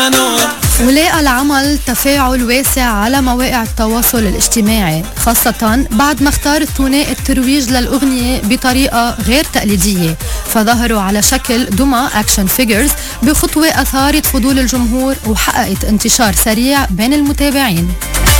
ولقى العمل تفاعل واسع على مواقع التواصل الاجتماعي، خاصة بعد ما اختار الثنائي الترويج للأغنية بطريقة غير تقليدية، فظهروا على شكل دمى أكشن فيجرز بخطوة أثارت فضول الجمهور وحققت انتشار سريع بين المتابعين.